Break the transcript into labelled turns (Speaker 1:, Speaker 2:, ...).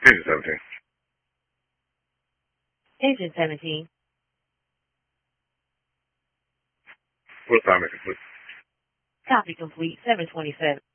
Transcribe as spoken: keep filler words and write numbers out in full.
Speaker 1: Agent seventeen.
Speaker 2: Agent seventeen.
Speaker 1: Full assignment complete.
Speaker 2: Copy complete. seven twenty-seven.